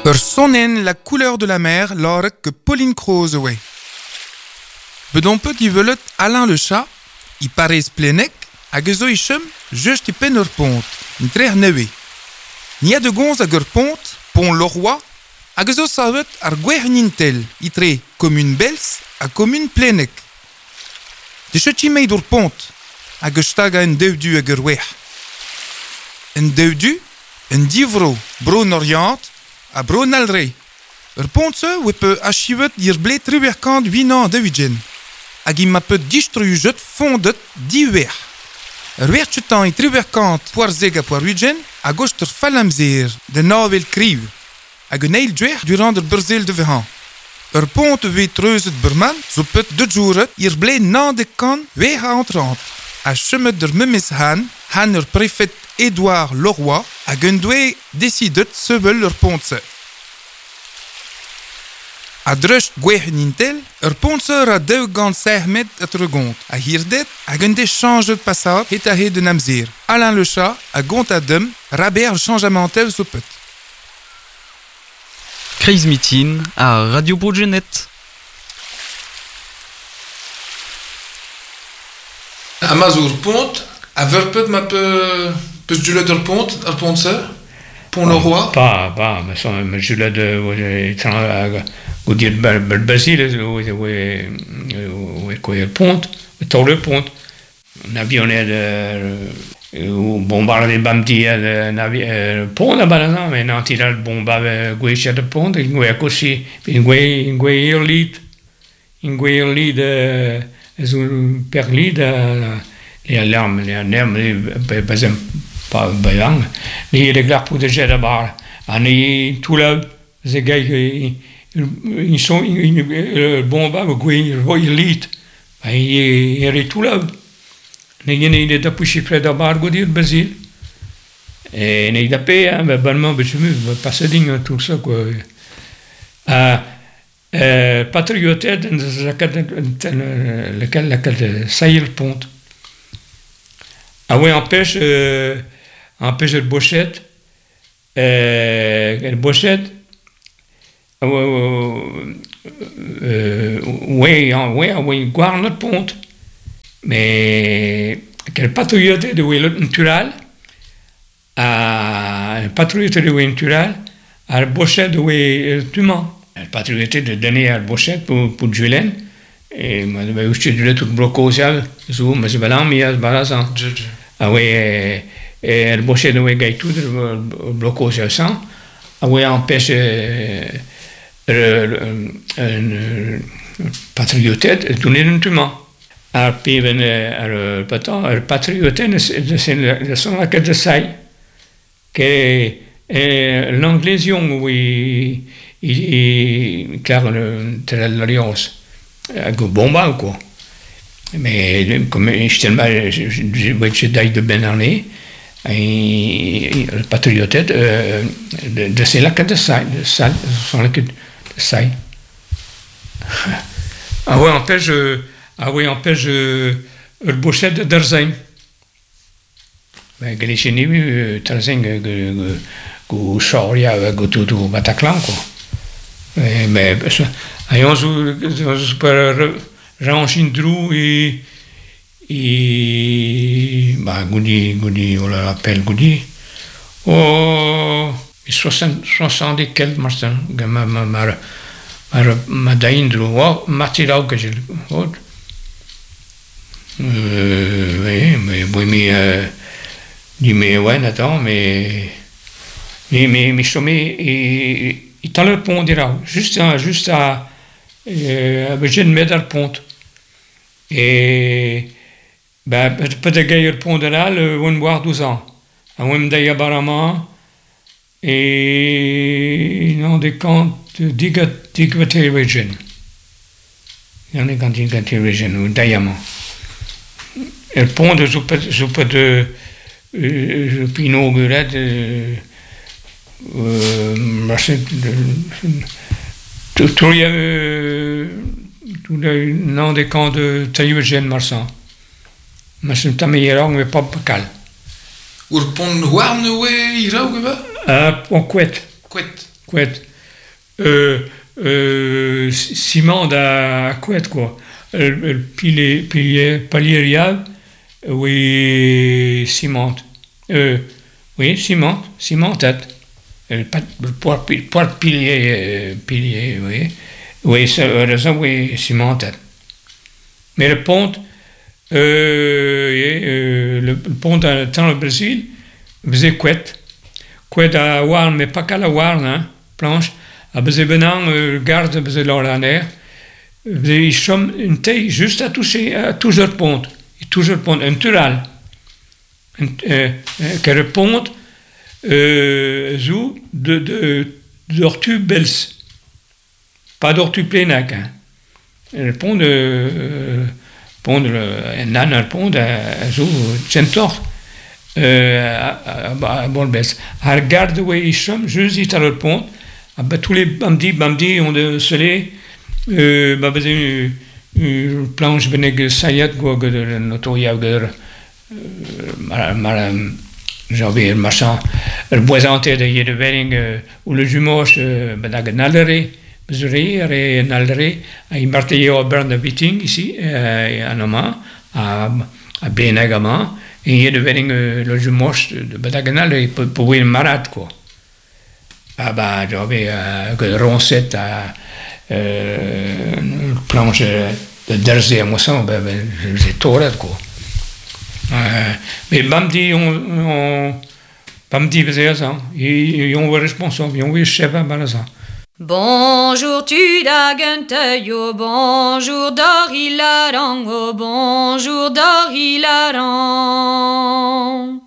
Personen la couleur de la mer, l'orque que Pauline Crozeaway. Bedon peut y velut Alain le chat, y paraît plenec, a gezo ichem, juste y pen ur pont, une très neue. N'y a de gonz a gur pont, pont Leroy, a gezo savet ar gwech nintel, y tre commune Bels a commune plenec. De cheti meid ur pont, a gestaga en deudu a gur wech. En deudu, en divro, bron orient, a bron alre. Ur pont se, we peut achivet dir ble truberkant 8 ans de wigen. Hag ima peut distrujet fondet 10 wer. Ur wer chutan i truberkant poar zeg a poar wigen, a goch ter falamzeer de navel kriv. Hag un eil dwer durant der burzel de vehan. Ur pont we treuzet burman, zo peut de djouret ir ble nan de kan we ha entrant. A chemet der memes han ur préfet Édouard Leroy, hag un dwe decidet sevel ur pont se. A drust gwech nintel, ur pont se ra 2,5 met at regont. A hirdet, hag un d'échange de passat et a he de namzir. Alain le chat, a gont a dem, raber changeamentel so peut. Crise Mitin à Radio Bourgenet. A mazour pont, a verpet ma peus julet ur pont se, pont Leroy. Mais je l'ai de dire bel Basile, quoi le pont, tour le pont. Un avionnet ou bombardé bamti le pont à balasan, mais non tira le bomba guécha de pont, il gué accossi, il gué irli de perli de les alarmes, les nerfs, pas bayang, les gars pour de jet de bar, ani tout là, les gars ils sont bomba gué irli, il est tout là. Il est depuis près de Bargo dire Basile. Et il a payé, mais bonnement, je me passe digne tout ça quoi. Patriote lequel saillit le pont. Ah oui, empêche le bochette. Le bochette. Oui, guarde le pont. Mais quelle patriote de wheel natural, une patriote de wheel natural, à la bochette de wheel humain. La patriote de donner à la bochette pour Julien, et moi, je suis tout bloqué aussi, mais c'est balan, mais c'est balan. Ah oui, et la bochette de wheel gaï tout bloqué aussi, ah oui, empêche une patriote de donner un humain. Peven le patriote de son lac de Saï, que l'anglais oui, il clair l'alliance, bomba quoi. Mais comme je d'aille de Benarné, le patriote de ses lacs de Saï, son lac de Saï. Ah ouais, en fait, empêche le bochet de Derzain. Mais Galicini, Derzain, que Choria, que tout Bataclan, quoi. Mais, ayons super Ranchindrou et Goudi, on l'appelle Goudi. Oh, 60 et quelques, Martin, ma daïndrou, oh, Martirao, que j'ai oui, mais ouais, attends, mais il t'a le pont dira, juste à besoin de mettre le pont. Et peut-être gagner le pont de là, on va voir 12 ans. On va d'ailleurs barama et non des camps de Digate Region. Il y en a quand Digate Region, ou diamant. Le pont de inauguré tout le nom des camps de Taïwegen Marsan. Mais c'est un meilleur, mais pas cal. Ou le pont de Warne, oui, il y a Pont Couette. Couette. Couette. ciment à couette, quoi. Palier riable, oui, ciment. Oui, ciment tête. Pas de pilier, oui. Oui, ça, oui, ciment tête. Mais le pont, le pont dans le Brésil, faisait couette à Warn, mais pas qu'à la Warn, hein, planche. À faisait benang, garde, faisait l'orlaner. Faisait une taille juste à toucher, à toucher le pont. Toujours le pont, un tural. Que le pont, zou d'ortu bels. Pas d'ortu pleinac, hein. Le pont le pont zou centor. Bon, regarde où ils sont, juste à le pont. Tous les bamdi ont de soleil. Une planche beneg sayat go de notoria j'avais le machin le boisanté de Yedevering ou le jumoche benag nalere et nalere à imbarter au burn de Bitting ici à Noma à Benagama et Yedevering le jumoche de Badaganal pour une marade quoi. Ah bah j'avais que roncette à planche de Derzé à moisson, c'est tout là quoi. Mais Bamdi faisait ça, ils ont le responsable, ils ont le chef à ça. Bonjour tu dagenteyo, bonjour Dorilarang, oh bonjour Dorilarang.